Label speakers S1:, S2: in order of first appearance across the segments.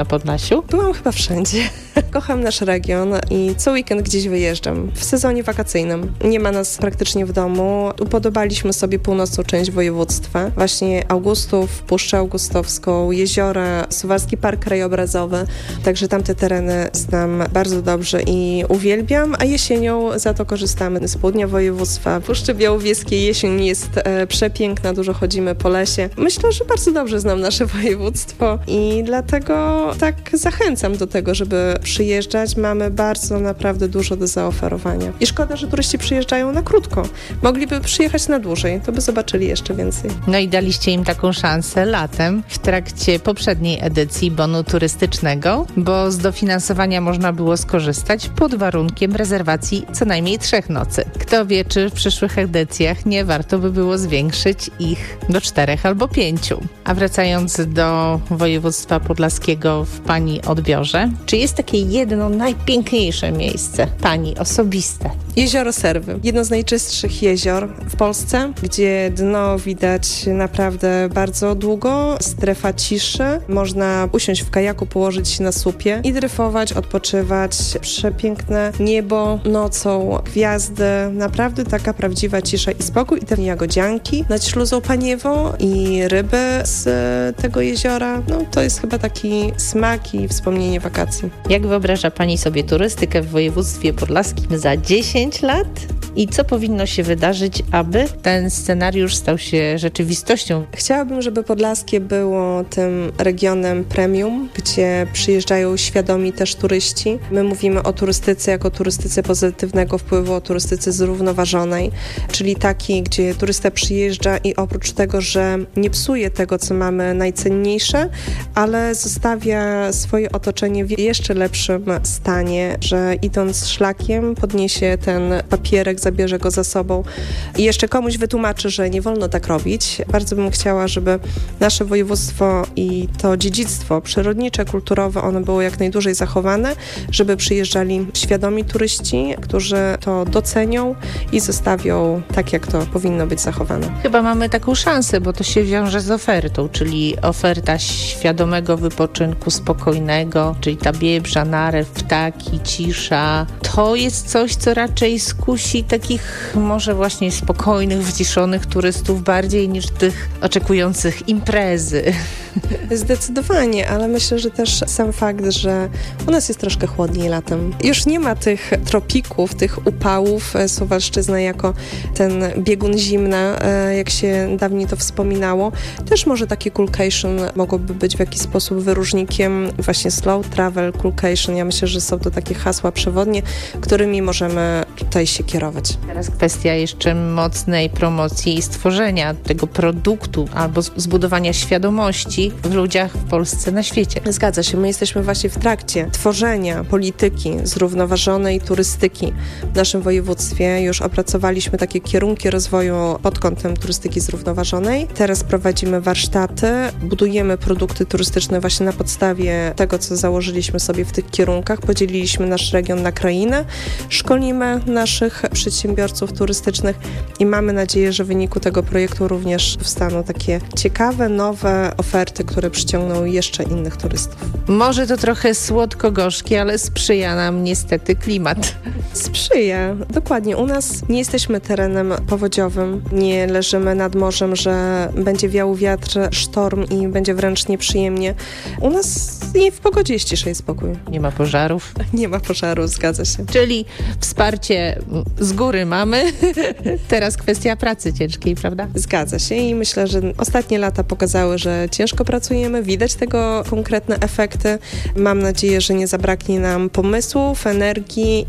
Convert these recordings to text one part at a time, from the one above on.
S1: na Podlasiu?
S2: Byłam chyba wszędzie. Kocham nasz region i co weekend gdzieś wyjeżdżam. W sezonie wakacyjnym. Nie ma nas praktycznie w domu. Upodobaliśmy sobie północną część województwa. Właśnie Augustów, Puszczę Augustowską, jeziora, Suwalski Park Krajobrazowy. Także tamte tereny znam bardzo dobrze i uwielbiam, a jesienią za to korzystamy z południa województwa. Puszczy Białowieskiej jesień jest przepiękna, dużo chodzimy po lesie. Myślę, że bardzo dobrze znam nasze województwo i dlatego tak zachęcam do tego, żeby przyjeżdżać. Mamy bardzo naprawdę dużo do zaoferowania. I szkoda, że turyści przyjeżdżają na krótko. Mogliby przyjechać na dłużej, to by zobaczyli jeszcze więcej.
S1: No i daliście im taką szansę latem w trakcie poprzedniej edycji bonu turystycznego, bo z dofinansowania można było skorzystać pod warunkiem rezerwacji co najmniej 3 nocy. Kto wie, czy w przyszłych edycjach nie warto by było zwiększyć ich do 4 albo 5. A wracając do województwa podlaskiego w Pani odbiorze, czy jest takie jedno najpiękniejsze miejsce Pani osobiste?
S2: Jezioro Serwy. Jedno z najczystszych jezior w Polsce, gdzie dno widać naprawdę bardzo długo, strefa ciszy. Można usiąść w kajaku, położyć się na słupie i dryfować, odpoczywać. Przepiękne niebo nocą, gwiazdy. Naprawdę taka prawdziwa cisza i spokój. I te jagodzianki nad śluzą Paniewą i ryby z tego jeziora. No to jest chyba taki smak i wspomnienie wakacji.
S1: Jak wyobraża Pani sobie turystykę w województwie podlaskim za 10 lat? I co powinno się wydarzyć, aby ten scenariusz stał się rzeczywistością?
S2: Chciałabym, żeby Podlaskie było tym regionem premium, gdzie przyjeżdżają świadomi też turyści. My mówimy o turystyce jako turystyce pozytywnego wpływu, o turystyce zrównoważonej, czyli takiej, gdzie turysta przyjeżdża i oprócz tego, że nie psuje tego, co mamy najcenniejsze, ale zostawia swoje otoczenie w jeszcze lepszym stanie, że idąc szlakiem podniesie ten papierek, zabierze go za sobą i jeszcze komuś wytłumaczy, że nie wolno tak robić. Bardzo bym chciała, żeby nasze województwo i to dziedzictwo przyrodnicze, kulturowe, ono było jak najdłużej zachowane, żeby przyjeżdżali świadomi turyści, którzy to docenią i zostawią tak, jak to powinno być zachowane.
S1: Chyba mamy taką szansę, bo to się wiąże z ofertą, czyli oferta świadomego wypoczynku, spokojnego, czyli ta biebrza, narew, ptaki, cisza. To jest coś, co raczej skusi takich może właśnie spokojnych, wyciszonych turystów bardziej niż tych oczekujących imprezy.
S2: Zdecydowanie, ale myślę, że też sam fakt, że u nas jest troszkę chłodniej latem. Już nie ma tych tropików, tych upałów. Suwalszczyzna jako ten biegun zimna, jak się dawniej to wspominało. Też może takie coolcation mogłoby być w jakiś sposób wyróżnikiem właśnie slow travel, coolcation. Ja myślę, że są to takie hasła przewodnie, którymi możemy tutaj się kierować.
S1: Teraz kwestia jeszcze mocnej promocji i stworzenia tego produktu albo zbudowania świadomości w ludziach w Polsce, na świecie.
S2: Zgadza się. My jesteśmy właśnie w trakcie tworzenia polityki zrównoważonej turystyki w naszym województwie. Już opracowaliśmy takie kierunki rozwoju pod kątem turystyki zrównoważonej. Teraz prowadzimy warsztaty, budujemy produkty turystyczne właśnie na podstawie tego, co założyliśmy sobie w tych kierunkach. Podzieliliśmy nasz region na krainę, szkolimy naszych przedsiębiorców turystycznych i mamy nadzieję, że w wyniku tego projektu również powstaną takie ciekawe, nowe oferty, które przyciągną jeszcze innych turystów.
S1: Może to trochę słodko-gorzkie, ale sprzyja nam niestety klimat.
S2: Sprzyja, dokładnie. U nas nie jesteśmy terenem powodziowym, nie leżymy nad morzem, że będzie wiał wiatr, sztorm i będzie wręcz nieprzyjemnie. U nas w pogodzie jest cisza i spokój.
S1: Nie ma pożarów?
S2: Nie ma pożarów, zgadza się.
S1: Czyli wsparcie z góry mamy, teraz kwestia pracy ciężkiej, prawda?
S2: Zgadza się i myślę, że ostatnie lata pokazały, że ciężko pracujemy, widać tego konkretne efekty. Mam nadzieję, że nie zabraknie nam pomysłów, energii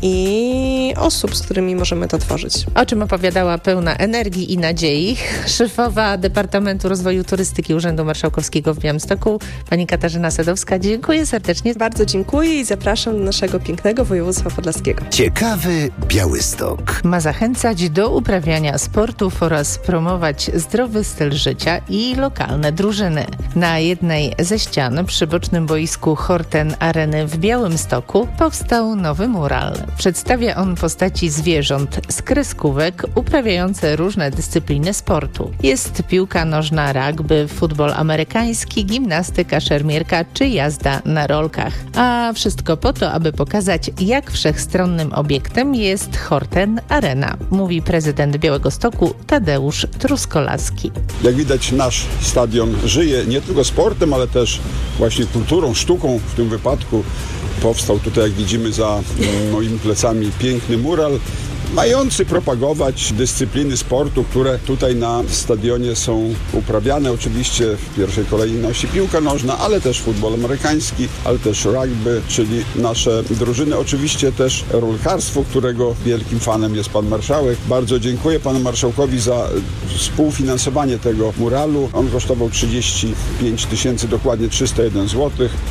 S2: i osób, z którymi możemy to tworzyć.
S1: O czym opowiadała pełna energii i nadziei szefowa Departamentu Rozwoju Turystyki Urzędu Marszałkowskiego w Białymstoku, pani Katarzyna Sadowska. Dziękuję serdecznie.
S2: Bardzo dziękuję i zapraszam do naszego pięknego województwa podlaskiego.
S3: Ciekawy Białystok.
S1: Ma zachęcać do uprawiania sportów oraz promować zdrowy styl życia i lokalne drużyny. Na jednej ze ścian przy bocznym boisku Horten Areny w Białymstoku powstał nowy mural. Przedstawia on postaci zwierząt z kreskówek uprawiające różne dyscypliny sportu. Jest piłka nożna, rugby, futbol amerykański, gimnastyka, szermierka czy jazda na rolkach. A wszystko po to, aby pokazać, jak wszechstronnym obiektem jest Horten Arena, mówi prezydent Białegostoku Tadeusz Truskolaski.
S3: Jak widać, nasz stadion żyje nie tylko sportem, ale też właśnie kulturą, sztuką w tym wypadku. Powstał tutaj, jak widzimy za moimi plecami, piękny mural mający propagować dyscypliny sportu, które tutaj na stadionie są uprawiane. Oczywiście w pierwszej kolejności piłka nożna, ale też futbol amerykański, ale też rugby, czyli nasze drużyny. Oczywiście też rolkarstwo, którego wielkim fanem jest pan marszałek. Bardzo dziękuję panu marszałkowi za współfinansowanie tego muralu. On kosztował 35 000, dokładnie 301 zł.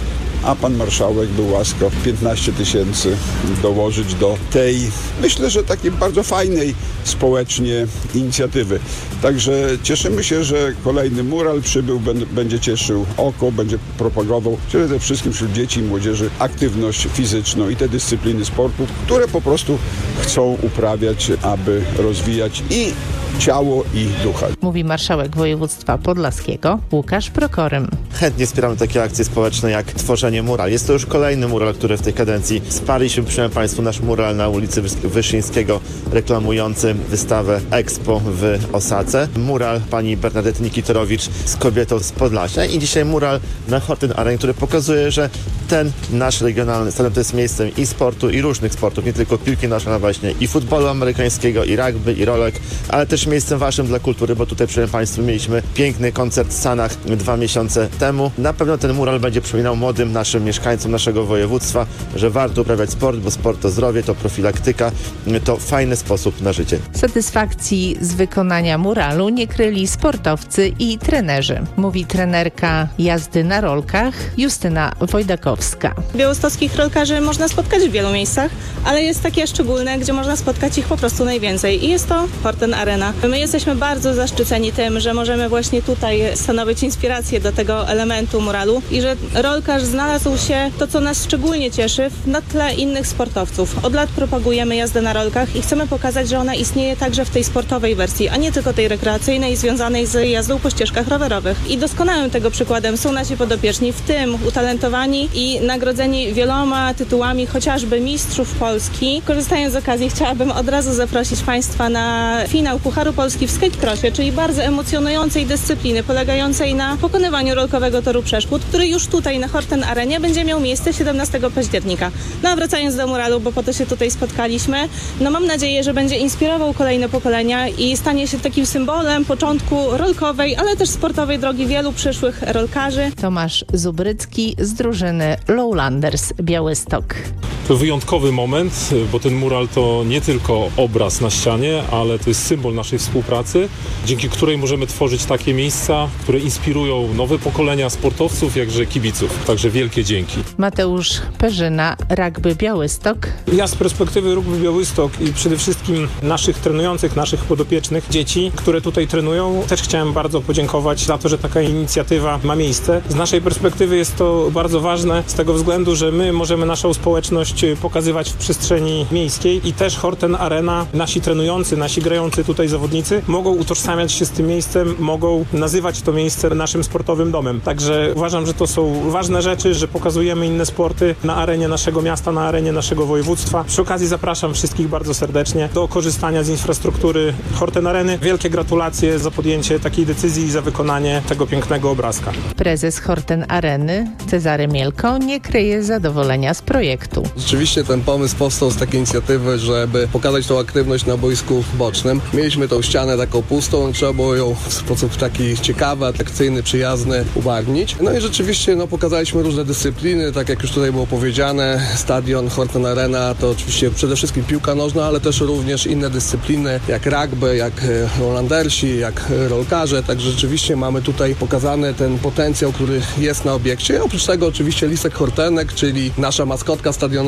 S3: A pan marszałek był łaskaw 15 000 dołożyć do tej, myślę, że takiej bardzo fajnej społecznie inicjatywy. Także cieszymy się, że kolejny mural przybył, będzie cieszył oko, będzie propagował przede wszystkim wśród dzieci i młodzieży aktywność fizyczną i te dyscypliny sportu, które po prostu chcą uprawiać, aby rozwijać i ciało i ducha.
S1: Mówi marszałek województwa podlaskiego Łukasz Prokorym.
S4: Chętnie wspieramy takie akcje społeczne jak tworzenie mural. Jest to już kolejny mural, który w tej kadencji wsparliśmy. Przypomnę Państwu nasz mural na ulicy Wyszyńskiego reklamujący wystawę Expo w Osace. Mural pani Bernadety Nikitorowicz z kobietą z Podlasia i dzisiaj mural na Horten Arenie, który pokazuje, że ten nasz regionalny stadion to jest miejscem i sportu, i różnych sportów, nie tylko piłki nożnej, ale właśnie i futbolu amerykańskiego, i rugby, i rolek, ale też miejscem ważnym dla kultury, bo tutaj przy Państwu mieliśmy piękny koncert w Sanach 2 miesiące temu. Na pewno ten mural będzie przypominał młodym naszym mieszkańcom naszego województwa, że warto uprawiać sport, bo sport to zdrowie, to profilaktyka, to fajny sposób na życie.
S1: Satysfakcji z wykonania muralu nie kryli sportowcy i trenerzy, mówi trenerka jazdy na rolkach Justyna Wojdakowska.
S5: Białostockich rolkarzy można spotkać w wielu miejscach, ale jest takie szczególne, gdzie można spotkać ich po prostu najwięcej i jest to Horten Arena. My jesteśmy bardzo zaszczyceni tym, że możemy właśnie tutaj stanowić inspirację do tego elementu muralu i że rolkarz znalazł się, to co nas szczególnie cieszy, na tle innych sportowców. Od lat propagujemy jazdę na rolkach i chcemy pokazać, że ona istnieje także w tej sportowej wersji, a nie tylko tej rekreacyjnej związanej z jazdą po ścieżkach rowerowych. I doskonałym tego przykładem są nasi podopieczni, w tym utalentowani i nagrodzeni wieloma tytułami, chociażby mistrzów Polski. Korzystając z okazji, chciałabym od razu zaprosić Państwa na finał Pucharu Polski w skate-crossie, czyli bardzo emocjonującej dyscypliny polegającej na pokonywaniu rolkowego toru przeszkód, który już tutaj na Horten Arenie będzie miał miejsce 17 października. No a wracając do muralu, bo po to się tutaj spotkaliśmy, no mam nadzieję, że będzie inspirował kolejne pokolenia i stanie się takim symbolem początku rolkowej, ale też sportowej drogi wielu przyszłych rolkarzy.
S1: Tomasz Zubrycki z drużyny Lowlanders Białystok.
S6: To wyjątkowy moment, bo ten mural to nie tylko obraz na ścianie, ale to jest symbol naszej współpracy, dzięki której możemy tworzyć takie miejsca, które inspirują nowe pokolenia sportowców, jakże kibiców. Także wielkie dzięki.
S1: Mateusz Perzyna, Rugby Białystok.
S7: Ja z perspektywy Rugby Białystok i przede wszystkim naszych trenujących, naszych podopiecznych dzieci, które tutaj trenują, też chciałem bardzo podziękować za to, że taka inicjatywa ma miejsce. Z naszej perspektywy jest to bardzo ważne z tego względu, że my możemy naszą społeczność pokazywać w przestrzeni miejskiej i też Horten Arena, nasi trenujący, nasi grający tutaj zawodnicy mogą utożsamiać się z tym miejscem, mogą nazywać to miejsce naszym sportowym domem. Także uważam, że to są ważne rzeczy, że pokazujemy inne sporty na arenie naszego miasta, na arenie naszego województwa. Przy okazji zapraszam wszystkich bardzo serdecznie do korzystania z infrastruktury Horten Areny. Wielkie gratulacje za podjęcie takiej decyzji i za wykonanie tego pięknego obrazka.
S1: Prezes Horten Areny Cezary Mielko nie kryje zadowolenia z projektu.
S8: Rzeczywiście ten pomysł powstał z takiej inicjatywy, żeby pokazać tą aktywność na boisku bocznym. Mieliśmy tą ścianę taką pustą, trzeba było ją w sposób taki ciekawy, atrakcyjny, przyjazny ubarwnić. No i rzeczywiście pokazaliśmy różne dyscypliny, tak jak już tutaj było powiedziane, stadion Horten Arena to oczywiście przede wszystkim piłka nożna, ale też również inne dyscypliny, jak rugby, jak Lowlandersi, jak rolkarze, także rzeczywiście mamy tutaj pokazany ten potencjał, który jest na obiekcie. Oprócz tego oczywiście lisek hortenek, czyli nasza maskotka stadionowa,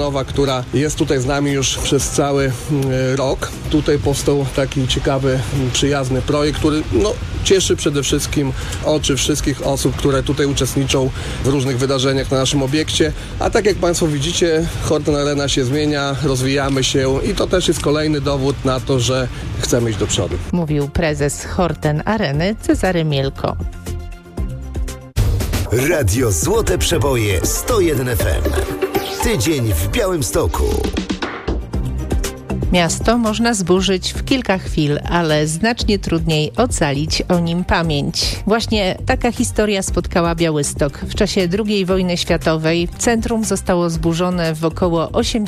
S8: sezonowa, która jest tutaj z nami już przez cały rok. Tutaj powstał taki ciekawy, przyjazny projekt, który cieszy przede wszystkim oczy wszystkich osób, które tutaj uczestniczą w różnych wydarzeniach na naszym obiekcie. A tak jak Państwo widzicie, Horten Arena się zmienia, rozwijamy się i to też jest kolejny dowód na to, że chcemy iść do przodu.
S1: Mówił prezes Horten Areny Cezary Mielko.
S9: Radio Złote Przeboje 101 FM. Tydzień w Białymstoku.
S1: Miasto można zburzyć w kilka chwil, ale znacznie trudniej ocalić o nim pamięć. Właśnie taka historia spotkała Białystok. W czasie II wojny światowej centrum zostało zburzone w około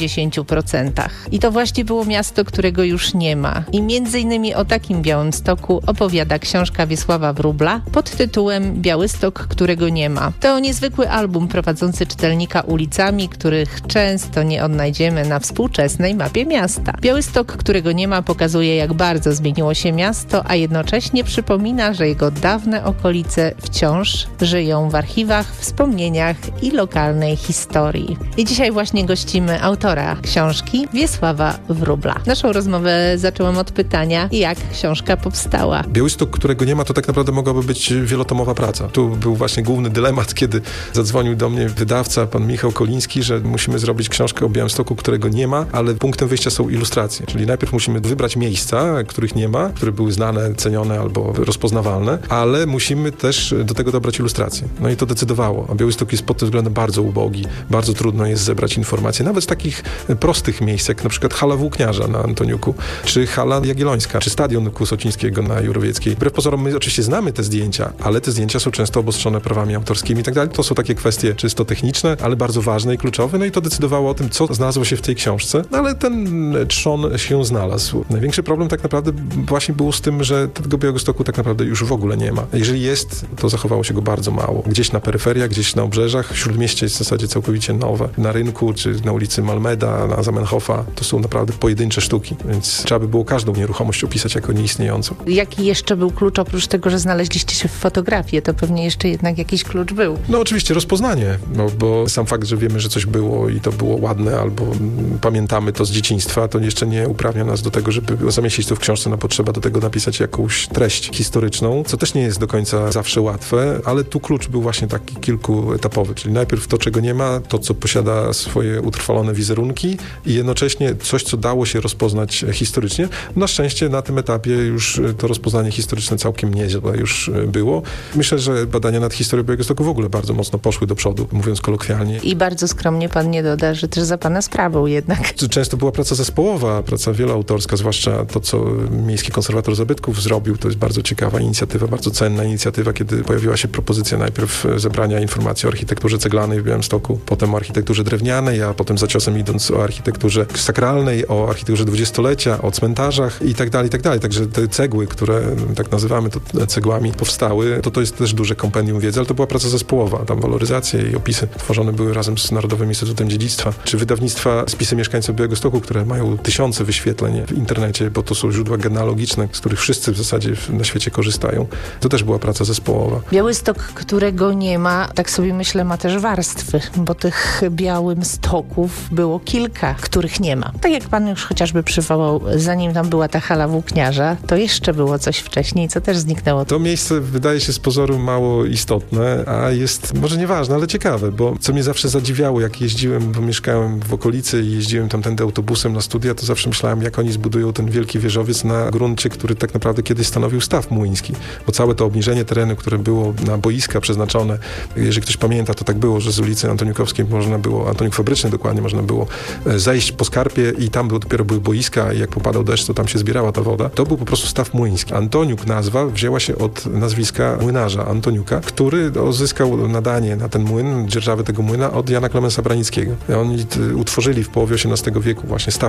S1: 80%. I to właśnie było miasto, którego już nie ma. I między innymi o takim Białymstoku opowiada książka Wiesława Wróbla pod tytułem Białystok, którego nie ma. To niezwykły album prowadzący czytelnika ulicami, których często nie odnajdziemy na współczesnej mapie miasta. Białystok, którego nie ma, pokazuje, jak bardzo zmieniło się miasto, a jednocześnie przypomina, że jego dawne okolice wciąż żyją w archiwach, wspomnieniach i lokalnej historii. I dzisiaj właśnie gościmy autora książki Wiesława Wróbla. Naszą rozmowę zaczęłam od pytania, jak książka powstała.
S10: Białystok, którego nie ma, to tak naprawdę mogłaby być wielotomowa praca. Tu był właśnie główny dylemat, kiedy zadzwonił do mnie wydawca, pan Michał Koliński, że musimy zrobić książkę o Białymstoku, którego nie ma, ale punktem wyjścia są ilustracje. Czyli najpierw musimy wybrać miejsca, których nie ma, które były znane, cenione albo rozpoznawalne, ale musimy też do tego dobrać ilustracje. No i to decydowało. A Białystok jest pod tym względem bardzo ubogi. Bardzo trudno jest zebrać informacje. Nawet z takich prostych miejsc, jak na przykład hala Włókniarza na Antoniuku, czy hala Jagiellońska, czy stadion Kusocińskiego na Jurowieckiej. Wbrew pozorom my oczywiście znamy te zdjęcia, ale te zdjęcia są często obostrzone prawami autorskimi i tak dalej. To są takie kwestie czysto techniczne, ale bardzo ważne i kluczowe. No i to decydowało o tym, co znalazło się w tej książce. No ale ten trzon się znalazł. Największy problem tak naprawdę właśnie był z tym, że tego Białegostoku tak naprawdę już w ogóle nie ma. Jeżeli jest, to zachowało się go bardzo mało. Gdzieś na peryferiach, gdzieś na obrzeżach. Śródmieście jest w zasadzie całkowicie nowe. Na rynku, czy na ulicy Malmeda, na Zamenhofa, to są naprawdę pojedyncze sztuki, więc trzeba by było każdą nieruchomość opisać jako nieistniejącą.
S1: Jaki jeszcze był klucz, oprócz tego, że znaleźliście się w fotografii? To pewnie jeszcze jednak jakiś klucz był.
S10: No oczywiście rozpoznanie, bo sam fakt, że wiemy, że coś było i to było ładne, albo pamiętamy to z dzieciństwa, to jeszcze nie uprawnia nas do tego, żeby zamieścić to w książce, no bo trzeba do tego napisać jakąś treść historyczną, co też nie jest do końca zawsze łatwe, ale tu klucz był właśnie taki kilkuetapowy, czyli najpierw to, czego nie ma, to, co posiada swoje utrwalone wizerunki i jednocześnie coś, co dało się rozpoznać historycznie. Na szczęście na tym etapie już to rozpoznanie historyczne całkiem nieźle już było. Myślę, że badania nad historią Białegostoku w ogóle bardzo mocno poszły do przodu, mówiąc kolokwialnie.
S1: I bardzo skromnie pan nie doda, że też za pana sprawą jednak.
S10: Często była praca zespołowa, praca wieloautorska, zwłaszcza to, co Miejski Konserwator Zabytków zrobił. To jest bardzo ciekawa inicjatywa, bardzo cenna inicjatywa, kiedy pojawiła się propozycja najpierw zebrania informacji o architekturze ceglanej w Białymstoku, potem o architekturze drewnianej, a potem za ciosem idąc o architekturze sakralnej, o architekturze dwudziestolecia, o cmentarzach i tak dalej, i tak dalej. Także te cegły, które tak nazywamy to cegłami, powstały, to jest też duże kompendium wiedzy, ale to była praca zespołowa. Tam waloryzacje i opisy tworzone były razem z Narodowym Instytutem Dziedzictwa, czy wydawnictwa Spisy Mieszkańców Białegostoku, które mają tysiące wyświetleń w internecie, bo to są źródła genealogiczne, z których wszyscy w zasadzie na świecie korzystają. To też była praca zespołowa.
S1: Białystok, którego nie ma, tak sobie myślę, ma też warstwy, bo tych Białymstoków było kilka, których nie ma. Tak jak pan już chociażby przywołał, zanim tam była ta hala Włókniarza, to jeszcze było coś wcześniej, co też zniknęło.
S10: To miejsce wydaje się z pozoru mało istotne, a jest może nieważne, ale ciekawe, bo co mnie zawsze zadziwiało, jak jeździłem, bo mieszkałem w okolicy i jeździłem tamtędy autobusem na studia, to zawsze myślałem, jak oni zbudują ten wielki wieżowiec na gruncie, który tak naprawdę kiedyś stanowił staw młyński, bo całe to obniżenie terenu, które było na boiska przeznaczone, jeżeli ktoś pamięta, to tak było, że z ulicy Antoniukowskiej można było, Antoniuk Fabryczny dokładnie, można było zejść po skarpie i tam dopiero były boiska i jak popadał deszcz, to tam się zbierała ta woda. To był po prostu staw młyński. Antoniuk nazwa wzięła się od nazwiska młynarza Antoniuka, który uzyskał nadanie na ten młyn, dzierżawę tego młyna od Jana Klemensa Branickiego. Oni utworzyli w połowie XVIII wieku właśnie staw młyński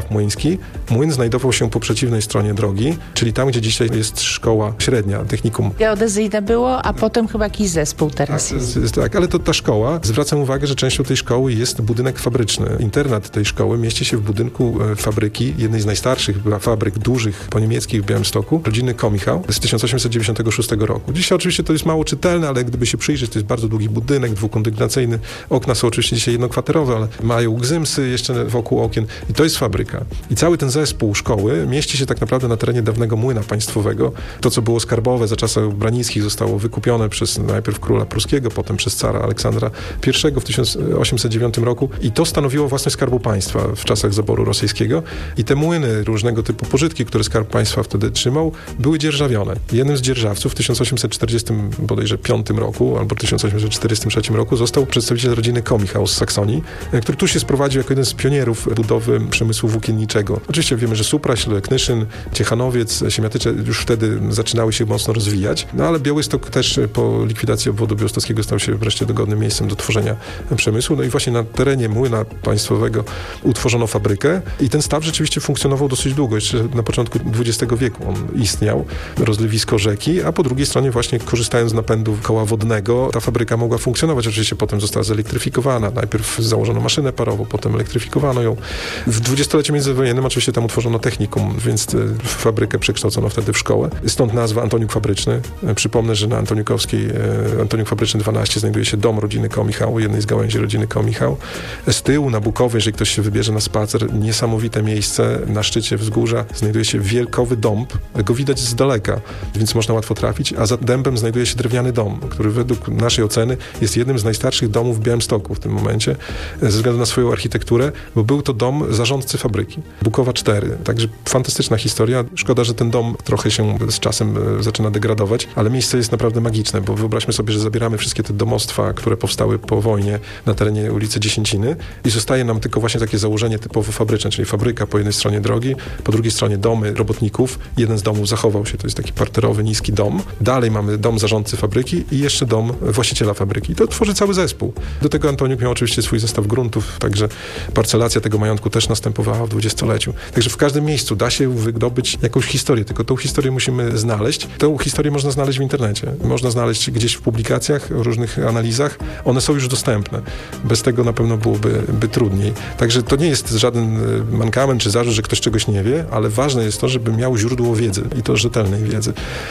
S10: fabryki. Młyn znajdował się po przeciwnej stronie drogi, czyli tam, gdzie dzisiaj jest szkoła średnia, technikum.
S1: Geodezyjne było, a potem chyba jakiś zespół teraz.
S10: Tak, ale to ta szkoła, zwracam uwagę, że częścią tej szkoły jest budynek fabryczny. Internat tej szkoły mieści się w budynku fabryki, jednej z najstarszych fabryk dużych po niemieckich w Białymstoku, rodziny Komichał z 1896 roku. Dzisiaj oczywiście to jest mało czytelne, ale gdyby się przyjrzeć, to jest bardzo długi budynek, dwukondygnacyjny. Okna są oczywiście dzisiaj jednokwaterowe, ale mają gzymsy jeszcze wokół okien i to jest fabryka. I cały ten zespół szkoły mieści się tak naprawdę na terenie dawnego młyna państwowego. To, co było skarbowe za czasów Branickich, zostało wykupione przez najpierw króla pruskiego, potem przez cara Aleksandra I w 1809 roku i to stanowiło własność Skarbu Państwa w czasach zaboru rosyjskiego i te młyny, różnego typu pożytki, które Skarb Państwa wtedy trzymał, były dzierżawione. Jednym z dzierżawców w 1845 roku albo 1843 roku został przedstawiciel rodziny Komichał z Saksonii, który tu się sprowadził jako jeden z pionierów budowy przemysłu włókienniczego. Oczywiście wiemy, że Supraśl, Knyszyn, Ciechanowiec, Siemiatycze już wtedy zaczynały się mocno rozwijać, no ale Białystok też po likwidacji obwodu białostockiego stał się wreszcie dogodnym miejscem do tworzenia przemysłu. No i właśnie na terenie młyna państwowego utworzono fabrykę i ten staw rzeczywiście funkcjonował dosyć długo. Jeszcze na początku XX wieku on istniał, rozlewisko rzeki, a po drugiej stronie właśnie korzystając z napędu koła wodnego ta fabryka mogła funkcjonować. Oczywiście potem została zelektryfikowana. Najpierw założono maszynę parową, potem elektryfikowano ją. W dwudziestoleciu międzywojennym oczywiście tam utworzono technikum, więc fabrykę przekształcono wtedy w szkołę. Stąd nazwa Antoniuk Fabryczny. Przypomnę, że na Antoniukowskiej, Antoniuk Fabryczny 12 znajduje się dom rodziny Komichał, jednej z gałęzi rodziny Komichał. Z tyłu na Bukowie, jeżeli ktoś się wybierze na spacer, niesamowite miejsce na szczycie wzgórza znajduje się wielkowy dąb. Go widać z daleka, więc można łatwo trafić, a za dębem znajduje się drewniany dom, który według naszej oceny jest jednym z najstarszych domów w Białymstoku w tym momencie, ze względu na swoją architekturę, bo był to dom zarządcy fabryki. Bukowa 4. Także fantastyczna historia. Szkoda, że ten dom trochę się z czasem zaczyna degradować, ale miejsce jest naprawdę magiczne, bo wyobraźmy sobie, że zabieramy wszystkie te domostwa, które powstały po wojnie na terenie ulicy Dziesięciny i zostaje nam tylko właśnie takie założenie typowo fabryczne, czyli fabryka po jednej stronie drogi, po drugiej stronie domy robotników. Jeden z domów zachował się, to jest taki parterowy, niski dom. Dalej mamy dom zarządcy fabryki i jeszcze dom właściciela fabryki. To tworzy cały zespół. Do tego Antoniuk miał oczywiście swój zestaw gruntów, także parcelacja tego majątku też następowała w dwudziestoleciu. Także w każdym miejscu da się wydobyć jakąś historię, tylko tą historię musimy znaleźć. Tę historię można znaleźć w internecie. Można znaleźć gdzieś w publikacjach, w różnych analizach. One są już dostępne. Bez tego na pewno byłoby trudniej. Także to nie jest żaden mankament czy zarzut, że ktoś czegoś nie wie, ale ważne jest to, żeby miał źródło wiedzy i to rzetelnej wiedzy.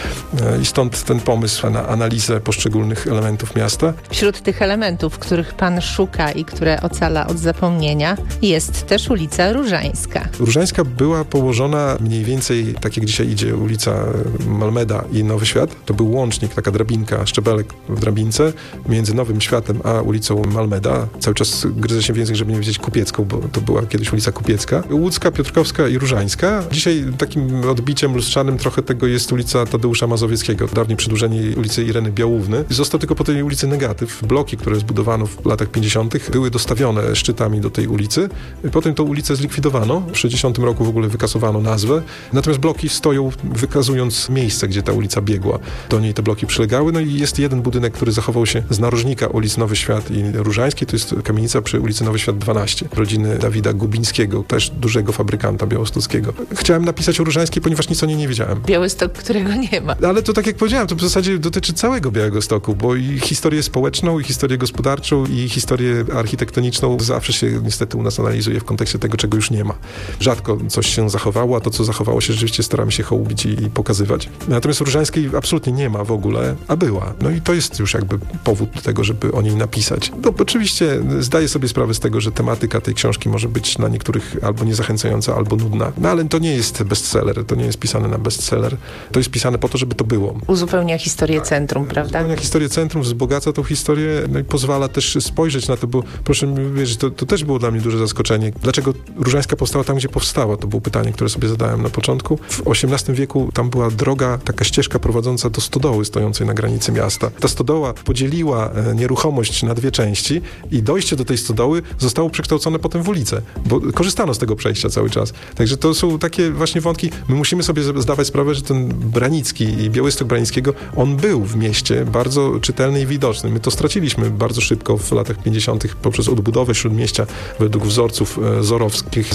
S10: I stąd ten pomysł na analizę poszczególnych elementów miasta.
S1: Wśród tych elementów, których pan szuka i które ocala od zapomnienia, jest też ulica Różańska.
S10: Różańska była położona mniej więcej, tak jak dzisiaj idzie ulica Malmeda i Nowy Świat. To był łącznik, taka drabinka, szczebelek w drabince między Nowym Światem a ulicą Malmeda. Cały czas gryzę się w język, żeby nie wiedzieć Kupiecką, bo to była kiedyś ulica Kupiecka. Łódzka, Piotrkowska i Różańska. Dzisiaj takim odbiciem lustrzanym trochę tego jest ulica Tadeusza Mazowieckiego, dawniej przedłużenie ulicy Ireny Białówny. Został tylko po tej ulicy negatyw. Bloki, które zbudowano w latach 50. były dostawione szczytami do tej ulicy. Potem tą ulicę zlikwidowano. W 60 roku w ogóle wykasowano nazwę. Natomiast bloki stoją wykazując miejsce, gdzie ta ulica biegła. Do niej te bloki przylegały. No i jest jeden budynek, który zachował się z narożnika ulic Nowy Świat i Różańskiej. To jest kamienica przy ulicy Nowy Świat 12. Rodziny Dawida Gubińskiego, też dużego fabrykanta białostockiego. Chciałem napisać o Różańskiej, ponieważ nic o niej nie wiedziałem.
S1: Białystok, którego nie ma.
S10: Ale to tak jak powiedziałem, to w zasadzie dotyczy całego Białegostoku, bo i historię społeczną, i historię gospodarczą, i historię architektoniczną zawsze się niestety u nas analizuje w kontekście tego, czego już nie ma. Rzadko coś się zachowało, a to, co zachowało się, rzeczywiście staramy się hołubić i pokazywać. Natomiast Różańskiej absolutnie nie ma w ogóle, a była. No i to jest już jakby powód do tego, żeby o niej napisać. No oczywiście zdaję sobie sprawę z tego, że tematyka tej książki może być dla niektórych albo niezachęcająca, albo nudna. No ale to nie jest bestseller, to nie jest pisane na bestseller. To jest pisane po to, żeby to było.
S1: Uzupełnia historię centrum, prawda?
S10: Uzupełnia historię centrum, wzbogaca tą historię, no i pozwala też spojrzeć na to, bo proszę mi wierzyć, to też było dla mnie duże zaskoczenie. Dlaczego Różańska powstała tam, gdzie powstała? To było pytanie, które sobie zadałem na początku. W XVIII wieku tam była droga, taka ścieżka prowadząca do stodoły stojącej na granicy miasta. Ta stodoła podzieliła nieruchomość na dwie części i dojście do tej stodoły zostało przekształcone potem w ulicę, bo korzystano z tego przejścia cały czas. Także to są takie właśnie wątki. My musimy sobie zdawać sprawę, że ten Branicki i Białystok Branickiego, on był w mieście bardzo czytelny i widoczny. My to straciliśmy bardzo szybko w latach 50. poprzez odbudowę śródmieścia według wzorców zorowskich ze wschodu.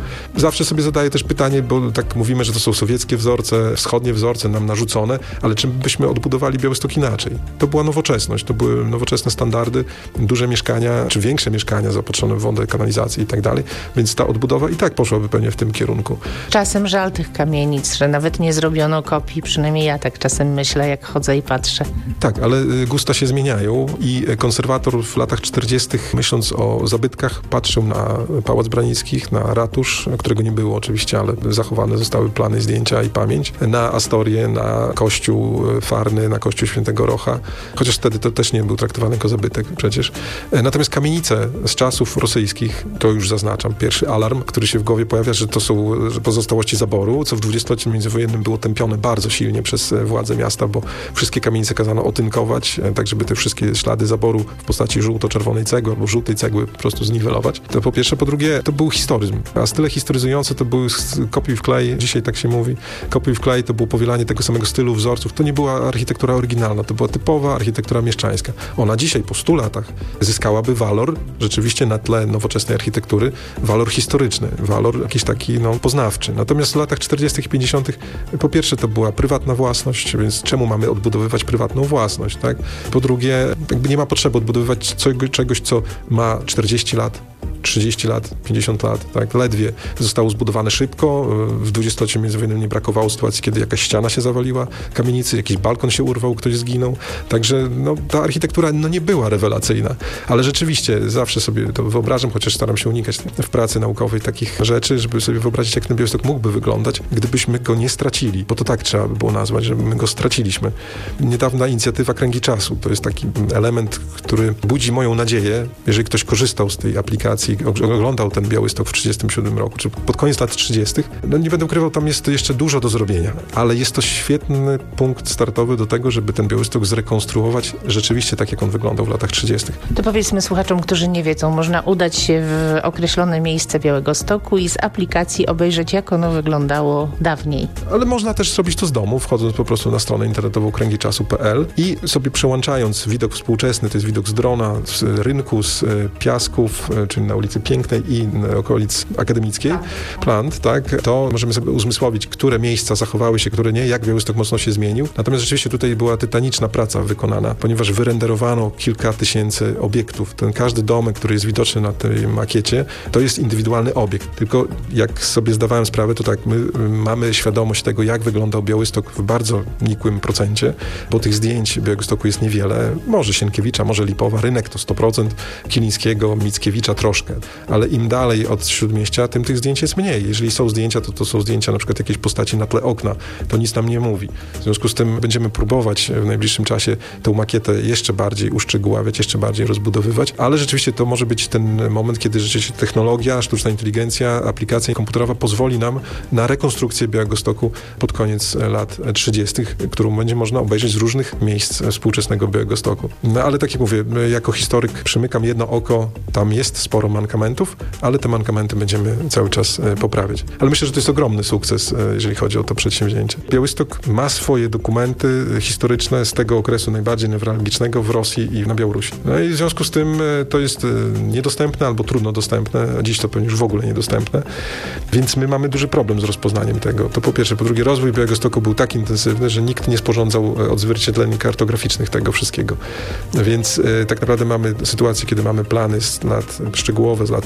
S10: Zawsze sobie zadaję też pytanie, bo tak mówimy, że to są sowieckie wzorce, wschodnie wzorce nam narzucone, ale czym byśmy odbudowali Białystok inaczej? To była nowoczesność, to były nowoczesne standardy, duże mieszkania, czy większe mieszkania zaopatrzone w wodę, kanalizację i tak dalej, więc ta odbudowa i tak poszłaby pewnie w tym kierunku.
S1: Czasem żal tych kamienic, że nawet nie zrobiono kopii, przynajmniej ja tak czasem myślę, jak chodzę i patrzę.
S10: Tak, ale gusta się zmieniają i konserwator w latach 40., myśląc o zabytkach, patrzył na Pałac Branickich, na ratusz, którego nie było oczywiście, ale zachowane zostały plany, zdjęcia i pamięć, na Astorię, na kościół Farny, na kościół Świętego Rocha, chociaż wtedy to też nie był traktowany jako zabytek przecież. Natomiast kamienice z czasów rosyjskich, to już zaznaczam, pierwszy alarm, który się w głowie pojawia, że to są pozostałości zaboru, co w dwudziestoleciu międzywojennym było tępione bardzo silnie przez władze miasta, bo wszystkie kamienice kazano otynkować, tak żeby te wszystkie ślady zaboru w postaci żółto-czerwonej cegły albo żółtej cegły po prostu zniwelować. To po pierwsze. Po drugie, to był historyzm. A style historyzujące to były kopiuj w klej, dzisiaj tak się mówi. Kopiuj w klej to było powielanie tego samego stylu, wzorców. To nie była architektura oryginalna, to była typowa architektura mieszczańska. Ona dzisiaj po 100 latach zyskałaby walor, rzeczywiście na tle nowoczesnej architektury, walor historyczny, walor jakiś taki poznawczy. Natomiast w latach 40. i 50. po pierwsze to była prywatna własność, więc czemu mamy odbudowywać prywatną własność, tak? Po drugie, jakby nie ma potrzeby odbudowywać czegoś, co ma 40 lat, 30 lat, 50 lat, tak, ledwie zostało zbudowane szybko. W dwudziestoleciu międzywojennym nie brakowało sytuacji, kiedy jakaś ściana się zawaliła kamienicy, jakiś balkon się urwał, ktoś zginął. Także ta architektura nie była rewelacyjna, ale rzeczywiście zawsze sobie to wyobrażam, chociaż staram się unikać w pracy naukowej takich rzeczy, żeby sobie wyobrazić, jak ten Białystok mógłby wyglądać, gdybyśmy go nie stracili, bo to tak trzeba by było nazwać, że my go straciliśmy. Niedawna inicjatywa Kręgi Czasu, to jest taki element, który budzi moją nadzieję, jeżeli ktoś korzystał z tej aplikacji, oglądał ten Białystok w 1937 roku, czy pod koniec lat 30., nie będę ukrywał, tam jest jeszcze dużo do zrobienia, ale jest to świetny punkt startowy do tego, żeby ten Białystok zrekonstruować rzeczywiście tak, jak on wyglądał w latach 30.
S1: To powiedzmy słuchaczom, którzy nie wiedzą, można udać się w określone miejsce Białegostoku i z aplikacji obejrzeć, jak ono wyglądało dawniej.
S10: Ale można też zrobić to z domu, wchodząc po prostu na stronę internetową kręgiczasu.pl i sobie przełączając widok współczesny, to jest widok z drona, z rynku, z piasków, czyli na ulicy Pięknej i okolic Akademickiej, Plant, tak, to możemy sobie uzmysłowić, które miejsca zachowały się, które nie, jak Białystok mocno się zmienił. Natomiast rzeczywiście tutaj była tytaniczna praca wykonana, ponieważ wyrenderowano kilka tysięcy obiektów. Ten każdy domek, który jest widoczny na tej makiecie, to jest indywidualny obiekt. Tylko jak sobie zdawałem sprawę, to tak, my mamy świadomość tego, jak wyglądał Białystok w bardzo nikłym procencie, bo tych zdjęć Białegostoku jest niewiele. Może Sienkiewicza, może Lipowa, rynek to 100%, Kilińskiego, Mickiewicza troszkę, ale im dalej od Śródmieścia, tym tych zdjęć jest mniej. Jeżeli są zdjęcia, to są zdjęcia na przykład jakiejś postaci na tle okna. To nic nam nie mówi. W związku z tym będziemy próbować w najbliższym czasie tę makietę jeszcze bardziej uszczegóławiać, jeszcze bardziej rozbudowywać, ale rzeczywiście to może być ten moment, kiedy rzeczywiście technologia, sztuczna inteligencja, aplikacja komputerowa pozwoli nam na rekonstrukcję Białegostoku pod koniec lat 30., którą będzie można obejrzeć z różnych miejsc współczesnego Białegostoku. No ale tak jak mówię, jako historyk przymykam jedno oko, tam jest sporo mankamentów, ale te mankamenty będziemy cały czas poprawiać. Ale myślę, że to jest ogromny sukces, jeżeli chodzi o to przedsięwzięcie. Białystok ma swoje dokumenty historyczne z tego okresu najbardziej newralgicznego w Rosji i na Białorusi. No i w związku z tym to jest niedostępne albo trudno dostępne, a dziś to pewnie już w ogóle niedostępne, więc my mamy duży problem z rozpoznaniem tego. To po pierwsze. Po drugie, rozwój Białegostoku był tak intensywny, że nikt nie sporządzał odzwierciedleń kartograficznych tego wszystkiego. Więc tak naprawdę mamy sytuację, kiedy mamy plany szczegółowe z lat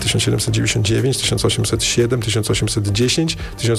S10: 1799, 1807, 1810,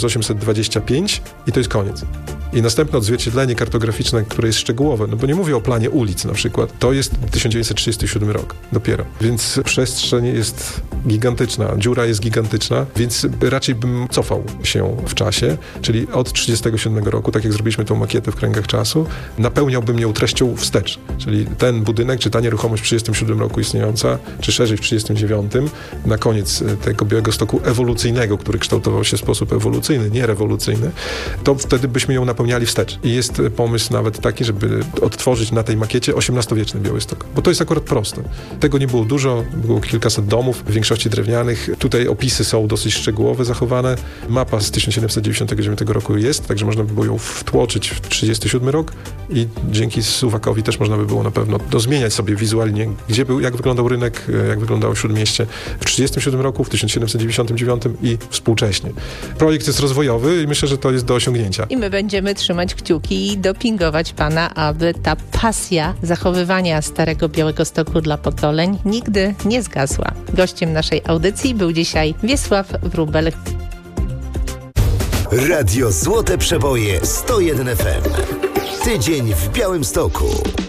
S10: 1825 i to jest koniec. I następne odzwierciedlenie kartograficzne, które jest szczegółowe, no bo nie mówię o planie ulic na przykład, to jest 1937 rok dopiero. Więc przestrzeń jest gigantyczna, dziura jest gigantyczna, więc raczej bym cofał się w czasie, czyli od 1937 roku, tak jak zrobiliśmy tą makietę w Kręgach Czasu, napełniałbym ją treścią wstecz, czyli ten budynek, czy ta nieruchomość w 1937 roku istniejąca, czy szerzej w 1939, na koniec tego Białegostoku ewolucyjnego, który kształtował się w sposób ewolucyjny, nie rewolucyjny, to wtedy byśmy ją napełniali wstecz. I jest pomysł nawet taki, żeby odtworzyć na tej makiecie XVIII-wieczny Białystok, bo to jest akurat proste. Tego nie było dużo, było kilkaset domów, w większości kości drewnianych. Tutaj opisy są dosyć szczegółowe, zachowane. Mapa z 1799 roku jest, także można by było ją wtłoczyć w 1937 rok i dzięki suwakowi też można by było na pewno dozmieniać sobie wizualnie, jak wyglądał rynek, jak wyglądało Śródmieście w 1937 roku, w 1799 i współcześnie. Projekt jest rozwojowy i myślę, że to jest do osiągnięcia.
S1: I my będziemy trzymać kciuki i dopingować pana, aby ta pasja zachowywania Starego Białegostoku dla pokoleń nigdy nie zgasła. Gościem naszej audycji był dzisiaj Wiesław Wróbel.
S9: Radio Złote Przeboje 101 FM. Tydzień w Białymstoku.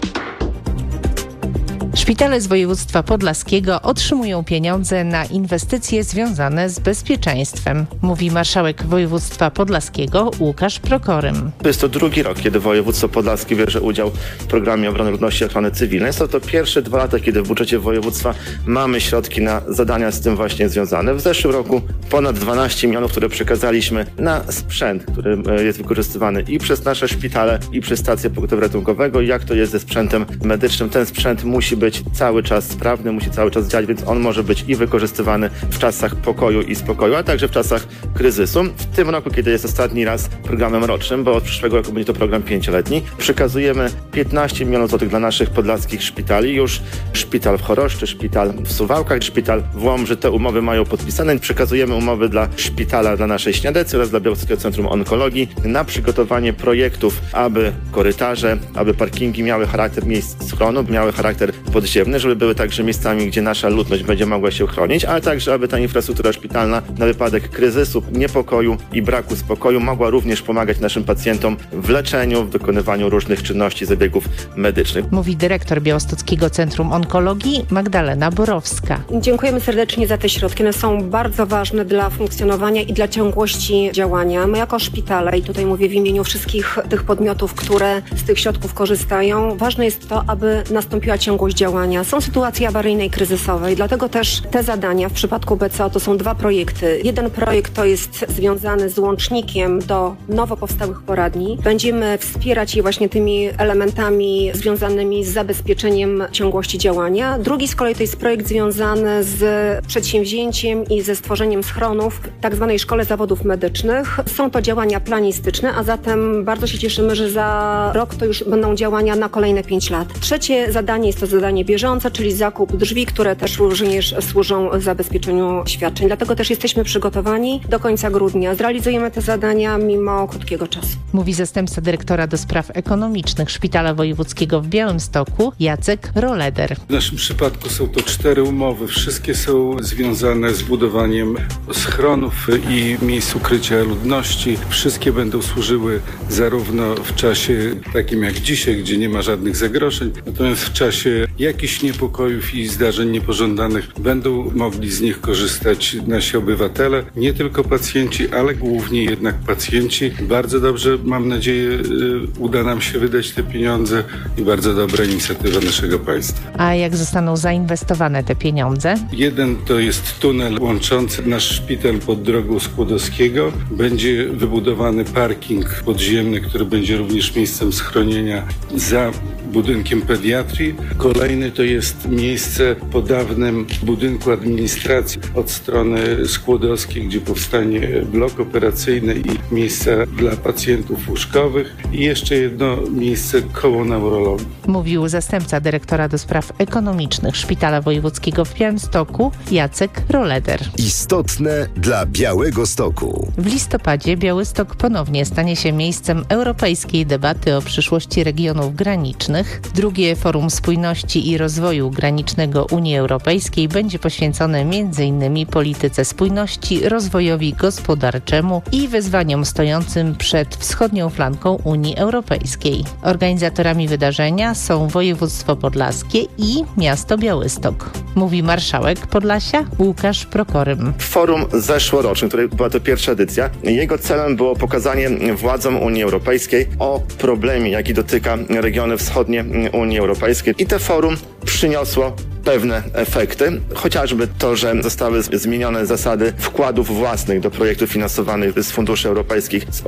S1: Szpitale z województwa podlaskiego otrzymują pieniądze na inwestycje związane z bezpieczeństwem, mówi marszałek województwa podlaskiego Łukasz Prokorym.
S4: To jest to drugi rok, kiedy województwo podlaskie bierze udział w programie obrony ludności i ochrony cywilnej. Są to pierwsze 2 lata, kiedy w budżecie województwa mamy środki na zadania z tym właśnie związane. W zeszłym roku ponad 12 milionów, które przekazaliśmy na sprzęt, który jest wykorzystywany i przez nasze szpitale, i przez stację pogotowia ratunkowego. Jak to jest ze sprzętem medycznym? Ten sprzęt musi być cały czas sprawny, musi cały czas działać, więc on może być i wykorzystywany w czasach pokoju i spokoju, a także w czasach kryzysu. W tym roku, kiedy jest ostatni raz programem rocznym, bo od przyszłego roku będzie to program 5-letni, przekazujemy 15 milionów złotych dla naszych podlaskich szpitali. Już szpital w Choroszczy, szpital w Suwałkach, szpital w Łomży te umowy mają podpisane. Przekazujemy umowy dla szpitala, dla naszej Śniadecy oraz dla Białostockiego Centrum Onkologii na przygotowanie projektów, aby korytarze, aby parkingi miały charakter miejsc schronu, miały charakter podziemny, żeby były także miejscami, gdzie nasza ludność będzie mogła się chronić, ale także, aby ta infrastruktura szpitalna na wypadek kryzysu, niepokoju i braku spokoju mogła również pomagać naszym pacjentom w leczeniu, w wykonywaniu różnych czynności, zabiegów medycznych.
S1: Mówi dyrektor Białostockiego Centrum Onkologii Magdalena Borowska.
S11: Dziękujemy serdecznie za te środki. One są bardzo ważne dla funkcjonowania i dla ciągłości działania. My jako szpitale, i tutaj mówię w imieniu wszystkich tych podmiotów, które z tych środków korzystają, ważne jest to, aby nastąpiła ciągłość działania. Są sytuacje awaryjne i kryzysowe i dlatego też te zadania w przypadku BCO to są 2 projekty. Jeden projekt to jest związany z łącznikiem do nowo powstałych poradni. Będziemy wspierać je właśnie tymi elementami związanymi z zabezpieczeniem ciągłości działania. Drugi z kolei to jest projekt związany z przedsięwzięciem i ze stworzeniem schronów w tak zwanej Szkole Zawodów Medycznych. Są to działania planistyczne, a zatem bardzo się cieszymy, że za rok to już będą działania na kolejne 5 lat. Trzecie zadanie jest to zadanie bieżące, czyli zakup drzwi, które też również służą zabezpieczeniu świadczeń. Dlatego też jesteśmy przygotowani do końca grudnia. Zrealizujemy te zadania mimo krótkiego czasu.
S1: Mówi zastępca dyrektora do spraw ekonomicznych Szpitala Wojewódzkiego w Białymstoku Jacek Roleder.
S12: W naszym przypadku są to 4 umowy. Wszystkie są związane z budowaniem schronów i miejsc ukrycia ludności. Wszystkie będą służyły zarówno w czasie takim jak dzisiaj, gdzie nie ma żadnych zagrożeń, natomiast w czasie jakichś niepokojów i zdarzeń niepożądanych będą mogli z nich korzystać nasi obywatele, nie tylko pacjenci, ale głównie jednak pacjenci. Bardzo dobrze, mam nadzieję, uda nam się wydać te pieniądze i bardzo dobra inicjatywa naszego państwa.
S1: A jak zostaną zainwestowane te pieniądze?
S12: Jeden to jest tunel łączący nasz szpital pod drogą Skłodowskiego. Będzie wybudowany parking podziemny, który będzie również miejscem schronienia za budynkiem pediatrii. Kolejny to jest miejsce po dawnym budynku administracji od strony Skłodowskiej, gdzie powstanie blok operacyjny i miejsca dla pacjentów łóżkowych i jeszcze jedno miejsce koło neurologii.
S1: Mówił zastępca dyrektora do spraw ekonomicznych Szpitala Wojewódzkiego w Białymstoku Jacek Roleder.
S9: Istotne dla Białegostoku.
S1: W listopadzie Białystok ponownie stanie się miejscem europejskiej debaty o przyszłości regionów granicznych. Drugie Forum Spójności i Rozwoju Granicznego Unii Europejskiej będzie poświęcone m.in. polityce spójności, rozwojowi gospodarczemu i wyzwaniom stojącym przed wschodnią flanką Unii Europejskiej. Organizatorami wydarzenia są województwo podlaskie i miasto Białystok. Mówi marszałek Podlasia Łukasz Prokorym.
S4: Forum zeszłoroczne, której była to pierwsza edycja, jego celem było pokazanie władzom Unii Europejskiej o problemie, jaki dotyka regiony wschodnie Unii Europejskiej. I to forum przyniosło pewne efekty, chociażby to, że zostały zmienione zasady wkładów własnych do projektów finansowanych z funduszy europejskich z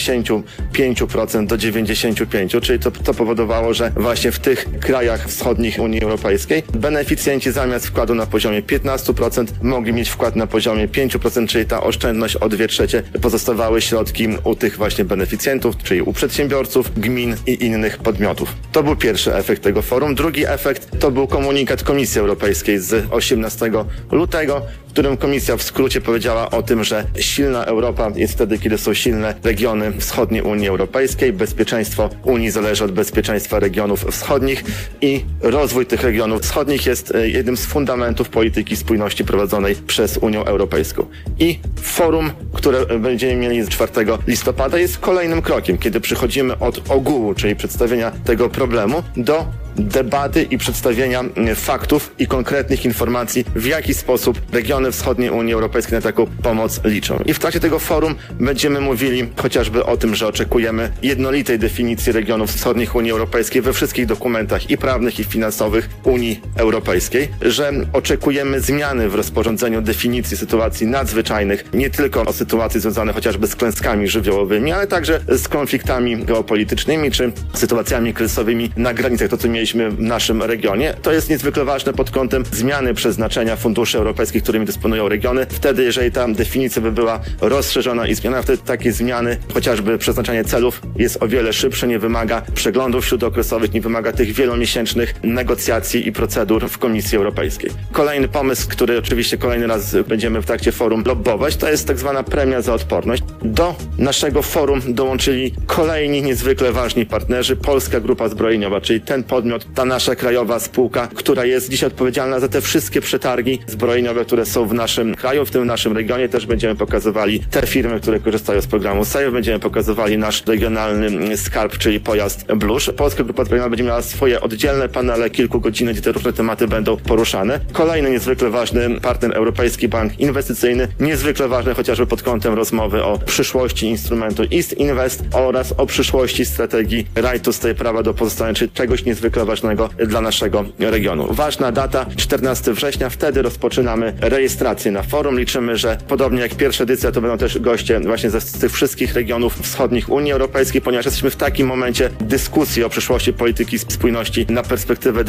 S4: 85% do 95%, czyli to powodowało, że właśnie w tych krajach wschodnich Unii Europejskiej beneficjenci zamiast wkładu na poziomie 15% mogli mieć wkład na poziomie 5%, czyli ta oszczędność o 2/3 pozostawały środki u tych właśnie beneficjentów, czyli u przedsiębiorców, gmin i innych podmiotów. To był pierwszy efekt tego forum. Drugi efekt to był komunikat Komisji Europejskiej z 18 lutego, w którym Komisja w skrócie powiedziała o tym, że silna Europa jest wtedy, kiedy są silne regiony wschodniej Unii Europejskiej. Bezpieczeństwo Unii zależy od bezpieczeństwa regionów wschodnich i rozwój tych regionów wschodnich jest jednym z fundamentów polityki spójności prowadzonej przez Unię Europejską. I forum, które będziemy mieli 4 listopada jest kolejnym krokiem, kiedy przechodzimy od ogółu, czyli przedstawienia tego problemu, do debaty i przedstawienia faktów i konkretnych informacji, w jaki sposób regiony wschodniej Unii Europejskiej na taką pomoc liczą. I w trakcie tego forum będziemy mówili chociażby o tym, że oczekujemy jednolitej definicji regionów wschodnich Unii Europejskiej we wszystkich dokumentach i prawnych, i finansowych Unii Europejskiej, że oczekujemy zmiany w rozporządzeniu definicji sytuacji nadzwyczajnych, nie tylko o sytuacji związane chociażby z klęskami żywiołowymi, ale także z konfliktami geopolitycznymi czy sytuacjami kryzysowymi na granicach, to co mieliśmy w naszym regionie. To jest niezwykle ważne pod kątem zmiany przeznaczenia funduszy europejskich, którymi dysponują regiony. Wtedy, jeżeli ta definicja by była rozszerzona i zmiana, wtedy takie zmiany, chociażby przeznaczanie celów jest o wiele szybsze, nie wymaga przeglądów śródokresowych, nie wymaga tych wielomiesięcznych negocjacji i procedur w Komisji Europejskiej. Kolejny pomysł, który oczywiście kolejny raz będziemy w trakcie forum lobbować, to jest tak zwana premia za odporność. Do naszego forum dołączyli kolejni niezwykle ważni partnerzy, Polska Grupa Zbrojeniowa, czyli ten podmiot, ta nasza krajowa spółka, która jest dzisiaj odpowiedzialna za te wszystkie przetargi zbrojeniowe, które są w naszym kraju, w tym w naszym regionie. Też będziemy pokazywali te firmy, które korzystają z programu SAFE, będziemy pokazywali nasz regionalny skarb, czyli pojazd Blusz. Polska Grupa Zbrojeniowa będzie miała swoje oddzielne panele kilkugodzinne, gdzie te różne tematy będą poruszane. Kolejny niezwykle ważny partner, Europejski Bank Inwestycyjny, niezwykle ważny chociażby pod kątem rozmowy o przyszłości instrumentu East Invest oraz o przyszłości strategii Right to Stay, prawa do pozostania, czyli czegoś niezwykle ważnego dla naszego regionu. Ważna data, 14 września, wtedy rozpoczynamy rejestrację na forum. Liczymy, że podobnie jak pierwsza edycja, to będą też goście właśnie z tych wszystkich regionów wschodnich Unii Europejskiej, ponieważ jesteśmy w takim momencie dyskusji o przyszłości polityki spójności na perspektywę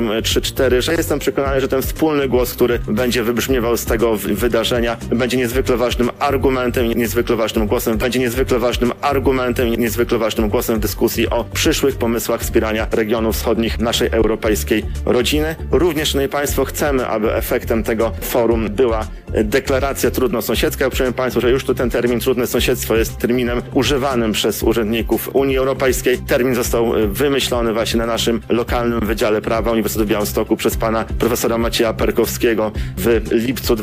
S4: 2034, że jestem przekonany, że ten wspólny głos, który będzie wybrzmiewał z tego wydarzenia, będzie niezwykle ważnym argumentem, niezwykle ważnym głosem, będzie niezwykle ważnym argumentem, niezwykle ważnym głosem w dyskusji o przyszłych pomysłach wspierania regionów wschodnich naszej europejskiej rodziny. Również, szanowni Państwo, chcemy, aby efektem tego forum była deklaracja trudnosąsiedzka. Uprzejmie Państwu, że już tu ten termin trudne sąsiedztwo jest terminem używanym przez urzędników Unii Europejskiej. Termin został wymyślony właśnie na naszym lokalnym Wydziale Prawa Uniwersytetu w Białymstoku przez pana profesora Macieja Perkowskiego w lipcu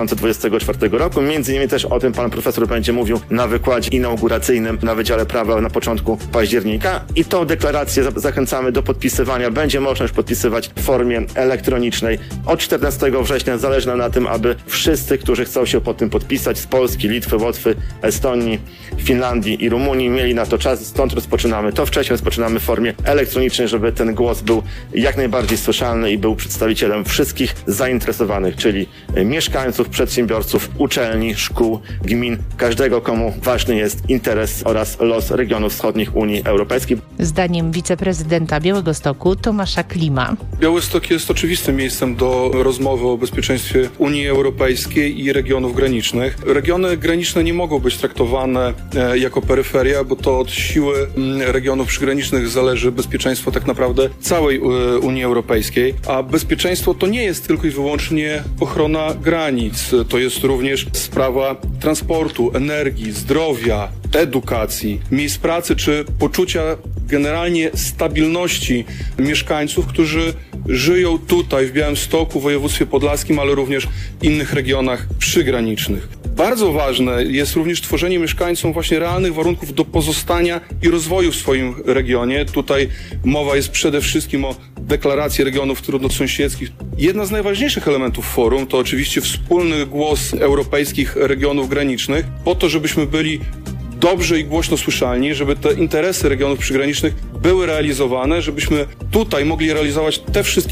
S4: 2024 roku. Między innymi też o tym pan profesor będzie mówił na wykładzie inauguracyjnym na Wydziale Prawa na początku października. I tą deklarację zachęcamy do podpisywania. Będzie można już podpisywać w formie elektronicznej. Od 14 września zależy nam na tym, aby wszyscy, którzy chcą się pod tym podpisać z Polski, Litwy, Łotwy, Estonii, Finlandii i Rumunii, mieli na to czas. Stąd rozpoczynamy. To wcześniej rozpoczynamy w formie elektronicznej, żeby ten głos był jak najbardziej słyszalny i był przedstawicielem wszystkich zainteresowanych, czyli mieszkańców, przedsiębiorców, uczelni, szkół, gmin, każdego, komu ważny jest interes oraz los regionów wschodnich Unii Europejskiej.
S1: Zdaniem wiceprezydenta Białegostoku Tomasza Klima.
S12: Białystok jest oczywistym miejscem do rozmowy o bezpieczeństwie Unii Europejskiej i regionów granicznych. Regiony graniczne nie mogą być traktowane jako peryferia, bo to od siły regionów przygranicznych zależy bezpieczeństwo tak naprawdę całej Unii Europejskiej, a bezpieczeństwo to nie jest tylko i wyłącznie ochrona granic, to jest również sprawa transportu, energii, zdrowia, edukacji, miejsc pracy czy poczucia generalnie stabilności mieszkańców, którzy żyją tutaj w Białymstoku, w województwie podlaskim, ale również w innych regionach przygranicznych. Bardzo ważne jest również tworzenie mieszkańcom właśnie realnych warunków do pozostania i rozwoju w swoim regionie. Tutaj mowa jest przede wszystkim o deklaracji regionów trudnosąsiedzkich. Jedna z najważniejszych elementów forum to oczywiście wspólny głos europejskich regionów granicznych, po to, żebyśmy byli dobrze i głośno słyszalni, żeby te interesy regionów przygranicznych były realizowane, żebyśmy tutaj mogli realizować te wszystkie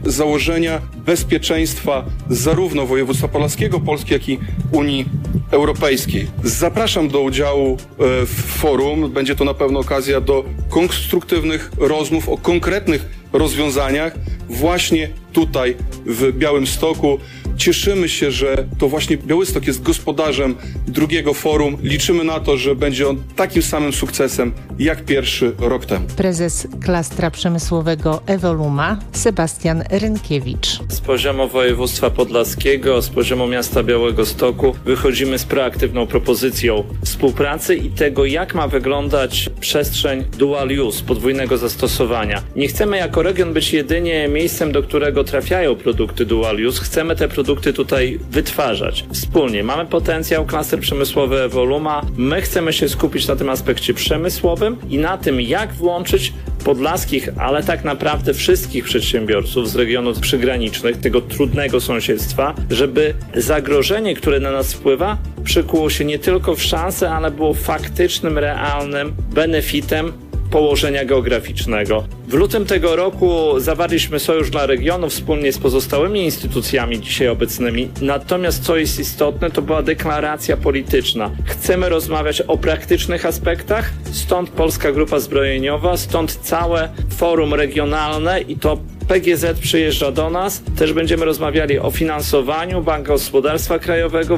S13: założenia bezpieczeństwa zarówno województwa podlaskiego, Polski, jak i Unii Europejskiej. Zapraszam do udziału w forum. Będzie to na pewno okazja do konstruktywnych rozmów o konkretnych rozwiązaniach właśnie tutaj w Białymstoku. Cieszymy się, że to właśnie Białystok jest gospodarzem drugiego forum. Liczymy na to, że będzie on takim samym sukcesem jak pierwszy rok temu.
S1: Prezes Klastra Przemysłowego Evoluma Sebastian Rynkiewicz.
S14: Z poziomu województwa podlaskiego, z poziomu miasta Białegostoku wychodzimy z proaktywną propozycją współpracy i tego, jak ma wyglądać przestrzeń dual use, podwójnego zastosowania. Nie chcemy jako region być jedynie miejscem, do którego trafiają produkty dual use. Chcemy te produkty tutaj wytwarzać wspólnie. Mamy potencjał, klaster przemysłowy Evoluma. My chcemy się skupić na tym aspekcie przemysłowym i na tym, jak włączyć podlaskich, ale tak naprawdę wszystkich przedsiębiorców z regionów przygranicznych, tego trudnego sąsiedztwa, żeby zagrożenie, które na nas wpływa, przykuło się nie tylko w szansę, ale było faktycznym, realnym benefitem położenia geograficznego. W lutym tego roku zawarliśmy Sojusz dla Regionów wspólnie z pozostałymi instytucjami dzisiaj obecnymi. Natomiast co jest istotne, to była deklaracja polityczna. Chcemy rozmawiać o praktycznych aspektach, stąd Polska Grupa Zbrojeniowa, stąd całe forum regionalne i to PGZ przyjeżdża do nas. Też będziemy rozmawiali o finansowaniu Banku Gospodarstwa Krajowego.